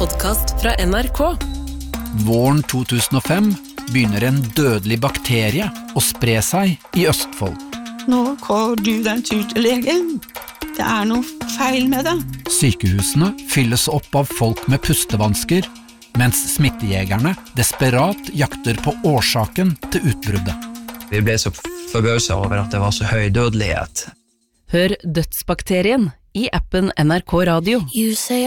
podcast fra NRK. Våren 2005 begynner en dødelig bakterie å spre seg I Østfold. Nå går du den tur til legen. Det noe feil med det. Sykehusene fylles opp av folk med pustevansker, mens smittejegerne desperat jakter på årsaken til utbruddet. Vi ble så forbauset over at det var så høy dødelighet. Hør Dødsbakterien I appen NRK Radio. You say